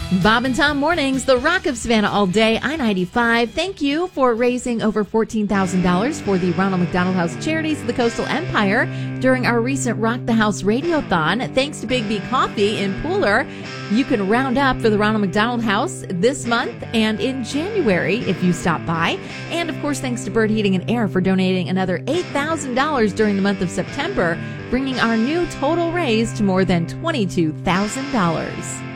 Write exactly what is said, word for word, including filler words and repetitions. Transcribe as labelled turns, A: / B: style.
A: Bob and Tom Mornings, the Rock of Savannah all day, I ninety-five. Thank you for raising over fourteen thousand dollars for the Ronald McDonald House Charities of the Coastal Empire during our recent Rock the House Radiothon. Thanks to Big B Coffee in Pooler. You can round up for the Ronald McDonald House this month and in January if you stop by. And, of course, thanks to Bird Heating and Air for donating another eight thousand dollars during the month of September, bringing our new total raise to more than twenty-two thousand dollars.